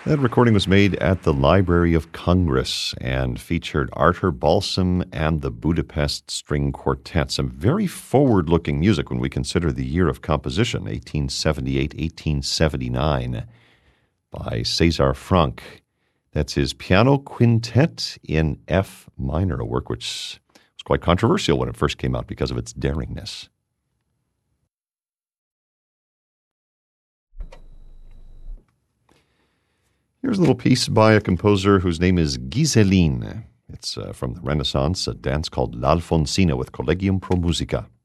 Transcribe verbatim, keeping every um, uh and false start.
That recording was made at the Library of Congress and featured Artur Balsam and the Budapest String Quartet. Some very forward-looking music when we consider the year of composition, eighteen seventy-eight eighteen seventy-nine, by César Franck. That's his piano quintet in F minor, a work which was quite controversial when it first came out because of its daringness. Here's a little piece by a composer whose name is Ghiseline. It's uh, from the Renaissance, a dance called L'Alfonsina with Collegium Pro Musica.